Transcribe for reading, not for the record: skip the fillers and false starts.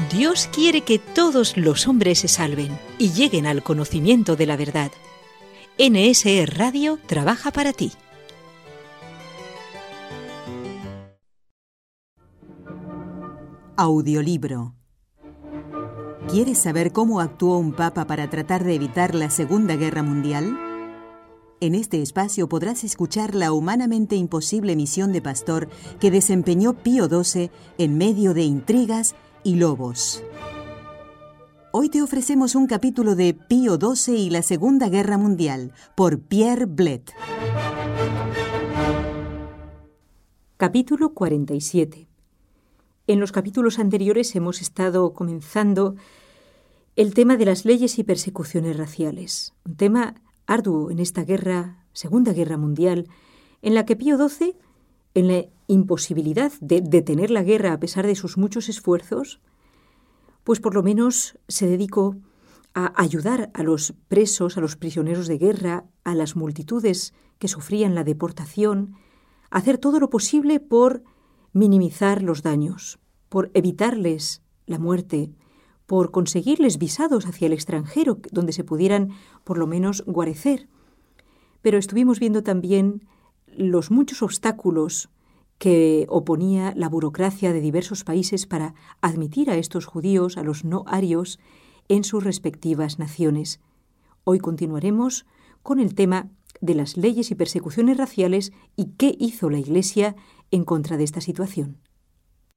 Dios quiere que todos los hombres se salven y lleguen al conocimiento de la verdad. NSE Radio trabaja para ti. Audiolibro. ¿Quieres saber cómo actuó un papa para tratar de evitar la Segunda Guerra Mundial? En este espacio podrás escuchar la humanamente imposible misión de pastor que desempeñó Pío XII en medio de intrigas y lobos. Hoy te ofrecemos un capítulo de Pío XII y la Segunda Guerra Mundial, por Pierre Blett. Capítulo 47. En los capítulos anteriores hemos estado comenzando el tema de las leyes y persecuciones raciales, un tema arduo en esta Segunda Guerra Mundial, en la que Pío XII, en la imposibilidad de detener la guerra a pesar de sus muchos esfuerzos, pues por lo menos se dedicó a ayudar a los presos, a los prisioneros de guerra, a las multitudes que sufrían la deportación, a hacer todo lo posible por minimizar los daños, por evitarles la muerte, por conseguirles visados hacia el extranjero, donde se pudieran por lo menos guarecer. Pero estuvimos viendo también los muchos obstáculos que oponía la burocracia de diversos países para admitir a estos judíos, a los no arios, en sus respectivas naciones. Hoy continuaremos con el tema de las leyes y persecuciones raciales y qué hizo la Iglesia en contra de esta situación.